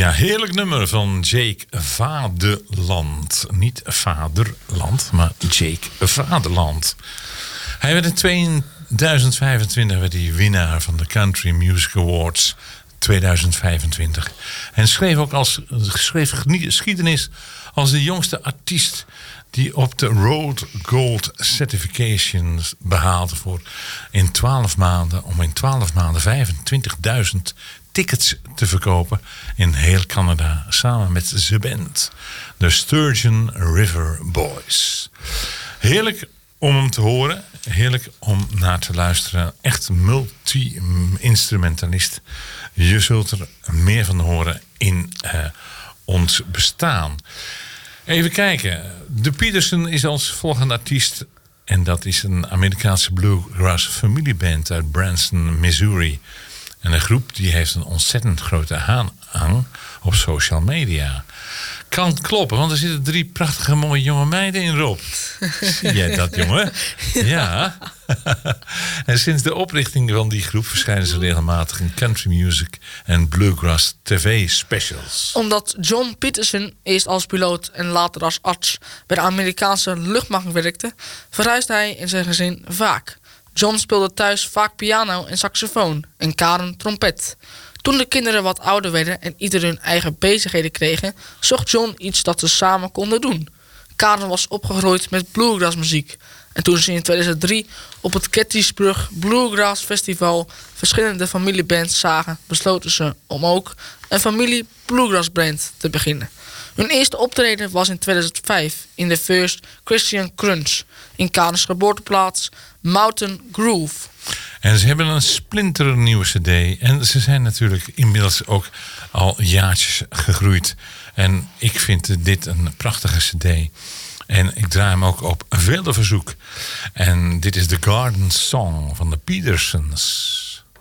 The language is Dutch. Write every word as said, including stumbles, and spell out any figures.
Ja, heerlijk nummer van Jake Vaderland. Niet Vaderland, maar Jake Vaderland. Hij werd in tweeduizend vijfentwintig werd hij winnaar van de Country Music Awards tweeduizend vijfentwintig. En schreef ook als schreef geschiedenis als de jongste artiest die op de Road Gold Certification behaalde voor in twaalf maanden, om in twaalf maanden vijfentwintigduizend tickets te verkopen in heel Canada, samen met zijn band, de Sturgeon River Boys. Heerlijk om hem te horen, heerlijk om naar te luisteren. Echt multi-instrumentalist. Je zult er meer van horen in uh, ons bestaan. Even kijken. De Peterson is als volgende artiest. En dat is een Amerikaanse bluegrass familieband uit Branson, Missouri. En de groep die heeft een ontzettend grote aanhang op social media. Kan kloppen, want er zitten drie prachtige mooie jonge meiden in, Rob. Zie jij dat, jongen? Ja. En sinds de oprichting van die groep verschijnen ze regelmatig in country music en bluegrass tv specials. Omdat John Peterson eerst als piloot en later als arts bij de Amerikaanse luchtmacht werkte, verhuisde hij in zijn gezin vaak. John speelde thuis vaak piano en saxofoon en Karen trompet. Toen de kinderen wat ouder werden en ieder hun eigen bezigheden kregen, zocht John iets dat ze samen konden doen. Karen was opgegroeid met bluegrassmuziek. En toen ze in tweeduizend drie op het Gettysburg Bluegrass Festival verschillende familiebands zagen, besloten ze om ook een familie bluegrass band te beginnen. Hun eerste optreden was in tweeduizend vijf in de First Christian Crunch in Karen's geboorteplaats Mountain Groove. En ze hebben een splinternieuwe cd. En ze zijn natuurlijk inmiddels ook al jaartjes gegroeid. En ik vind dit een prachtige cd. En ik draai hem ook op vele verzoek. En dit is The Garden Song van de Petersons.